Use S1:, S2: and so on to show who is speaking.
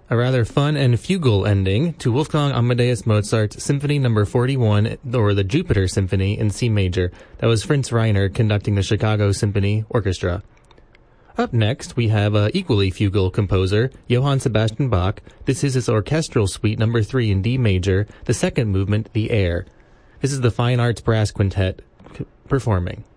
S1: A rather fun and fugal ending to Wolfgang Amadeus Mozart's Symphony No. 41, or the Jupiter Symphony in C major. That was Fritz Reiner conducting the Chicago Symphony Orchestra. Up next, we have equally fugal composer, Johann Sebastian Bach. This is his Orchestral Suite No. 3 in D major, the second movement, the Air. This is the Fine Arts Brass Quintet performing.